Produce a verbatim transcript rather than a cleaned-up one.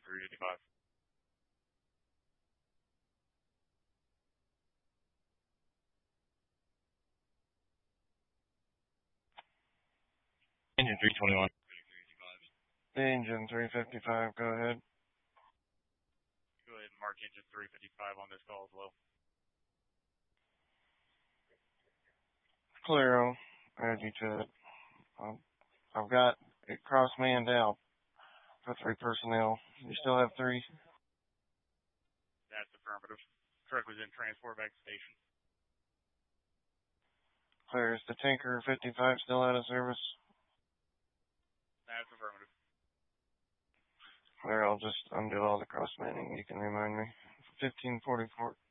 three fifty-five. Engine three twenty-one. Engine three fifty-five, go ahead. Go ahead and mark engine three fifty-five on this call as well. Clear, add you to it. Um, I've got it cross-manned out for three personnel. You still have three? That's affirmative. Truck was in transport back to station. Clear. Is the Tanker fifty-five still out of service? That's affirmative. Clear. I'll just undo all the cross-manning. You can remind me. fifteen forty-four.